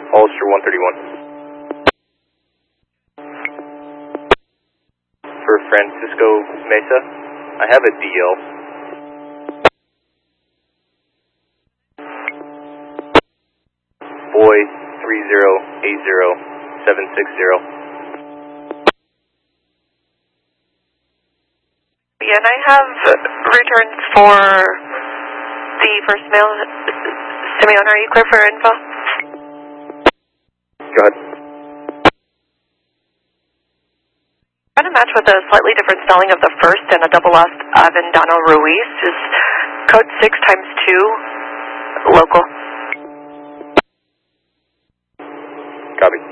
Ulster 131. For Francisco Mesa, I have a DL. Boy 3080760. Yeah, and I have returns for the first male. Simeon, are you clear for info? Go ahead. Trying to match with a slightly different spelling of the first and a double S, Avendano Ruiz. Is code 6 times 2 local? Copy.